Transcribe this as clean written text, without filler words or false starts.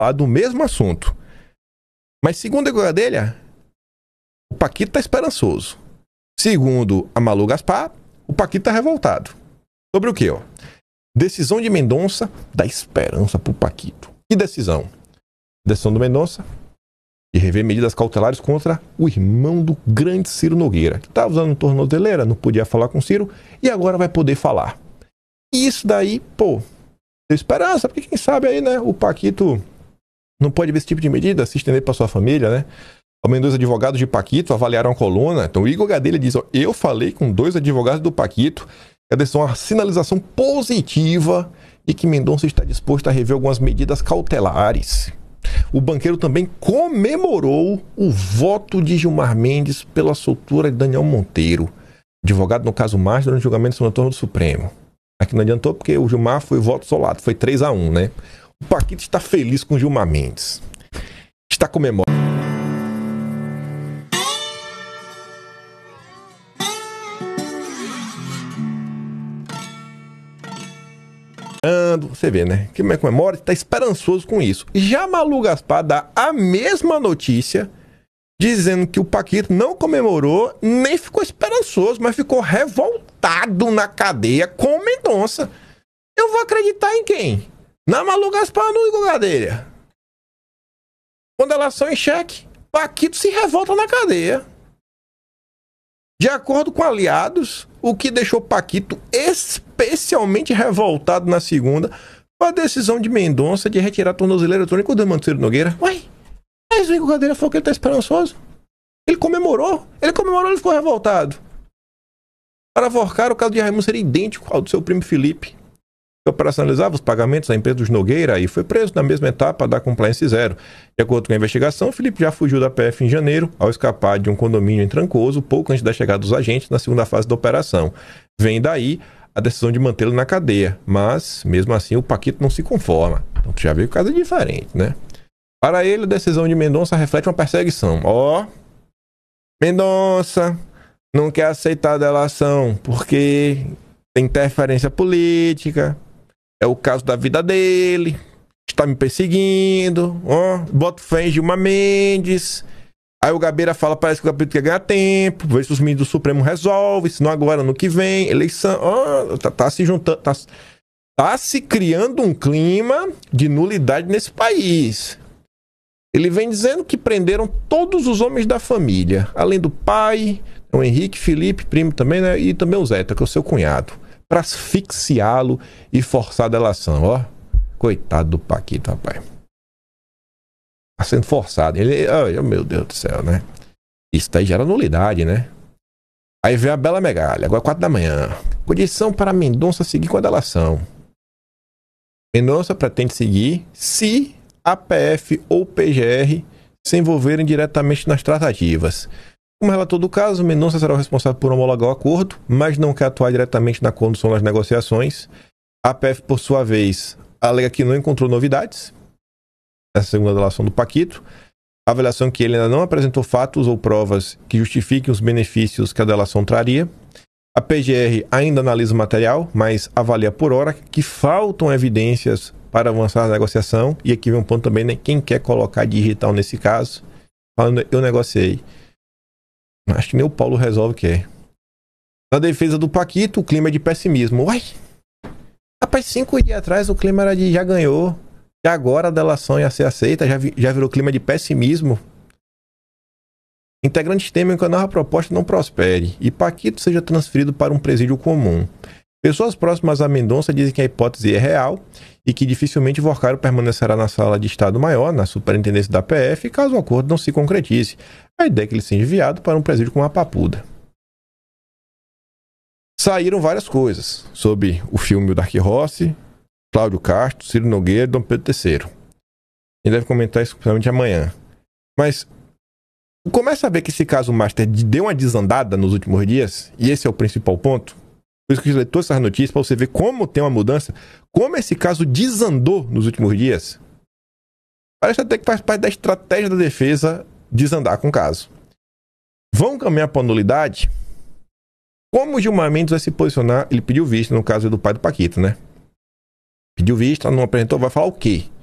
falar do mesmo assunto. Mas segundo a Gadelha, o Paquito está esperançoso. Segundo a Malu Gaspar, o Paquito está revoltado. Sobre o quê? Ó? Decisão de Mendonça dá esperança para o Paquito. Que decisão? Decisão do Mendonça de rever medidas cautelares contra o irmão do grande Ciro Nogueira, que estava usando tornozeleira, não podia falar com Ciro, e agora vai poder falar. E isso daí, pô, deu esperança, porque quem sabe aí, né, o Paquito não pode ver esse tipo de medida, se estender para sua família, né? Ao menos 2 advogados de Paquito avaliaram a coluna. Então o Igor Gadelha diz, ó, eu falei com 2 advogados do Paquito, que a decisão é uma sinalização positiva e que Mendonça está disposto a rever algumas medidas cautelares. O banqueiro também comemorou o voto de Gilmar Mendes pela soltura de Daniel Monteiro, advogado no caso Márcio durante o julgamento do segundo turno do Supremo. Aqui não adiantou porque o Gilmar foi voto solado, foi 3-1, né? O Paquito está feliz com Gilmar Mendes. Está comemorando. Você vê, né? Que comemora, está esperançoso com isso. Já Malu Gaspar dá a mesma notícia, dizendo que o Paquito não comemorou, nem ficou esperançoso, mas ficou revoltado na cadeia com o Mendonça. Eu vou acreditar em quem? Na Malu Gaspar ou no Igor Gadelha? Quando elas são em xeque, Paquito se revolta na cadeia. De acordo com aliados, o que deixou Paquito especialmente revoltado na segunda foi a decisão de Mendonça de retirar a tornozeleira eletrônica do irmão Ciro Nogueira. Ué, mas o Igor Gadelha falou que ele está esperançoso. Ele comemorou, ele ficou revoltado. Para Vorcar, o caso de Raimundo seria idêntico ao do seu primo Felipe, que operacionalizava os pagamentos da empresa dos Nogueira e foi preso na mesma etapa da compliance zero. De acordo com a investigação, Felipe já fugiu da PF em janeiro ao escapar de um condomínio em Trancoso, pouco antes da chegada dos agentes na segunda fase da operação. Vem daí a decisão de mantê-lo na cadeia, mas mesmo assim o Paquito não se conforma. Então tu já viu que o caso é diferente, né? Para ele, a decisão de Mendonça reflete uma perseguição. Mendonça não quer aceitar a delação porque tem interferência política. É o caso da vida dele. Está me perseguindo. Bota fé em Gilmar Mendes. Aí o Gabeira fala, parece que o Gabeira quer ganhar tempo. Vê se os ministros do Supremo resolvem. Se não agora, no que vem. Eleição. Tá se juntando. Tá se criando um clima de nulidade nesse país. Ele vem dizendo que prenderam todos os homens da família. Além do pai, o Henrique, Felipe, primo também, né? E também o Zeta, que é o seu cunhado. Para asfixiá-lo e forçar a delação. Coitado do Paquito, rapaz. Tá sendo forçado. Meu Deus do céu, né? Isso daí gera nulidade, né? Aí vem a bela megalha, agora 4 da manhã. Condição para Mendonça seguir com a delação. Mendonça pretende seguir se a PF ou PGR se envolverem diretamente nas tratativas. Como relator do caso, Mendonça será o responsável por homologar o acordo, mas não quer atuar diretamente na condução das negociações. A PF, por sua vez, alega que não encontrou novidades nessa segunda delação do Paquito. A avaliação que ele ainda não apresentou fatos ou provas que justifiquem os benefícios que a delação traria. A PGR ainda analisa o material, mas avalia por hora que faltam evidências para avançar na negociação. E aqui vem um ponto também, né? Quem quer colocar digital nesse caso, falando, eu negociei. Acho que nem o Paulo resolve o que é. Na defesa do Paquito, o clima é de pessimismo. Uai! Rapaz, 5 dias atrás o clima era de já ganhou. E agora a delação ia ser aceita. Já virou clima de pessimismo. Integrantes temem que a nova proposta não prospere e Paquito seja transferido para um presídio comum. Pessoas próximas a Mendonça dizem que a hipótese é real e que dificilmente Vorcaro permanecerá na sala de Estado Maior, na superintendência da PF, caso o acordo não se concretize. A ideia é que ele seja enviado para um presídio com uma papuda. Saíram várias coisas sobre o filme Dark Rossi, Cláudio Castro, Ciro Nogueira e Dom Pedro III. A gente deve comentar isso principalmente amanhã. Mas começa a ver que esse caso Master deu uma desandada nos últimos dias, e esse é o principal ponto. Por isso que eu li todas essas notícias, para você ver como tem uma mudança, como esse caso desandou nos últimos dias. Parece até que faz parte da estratégia da defesa desandar com o caso. Vão caminhar para a nulidade? Como o Gilmar Mendes vai se posicionar? Ele pediu vista no caso do pai do Paquito, né? Pediu vista, não apresentou, vai falar o quê?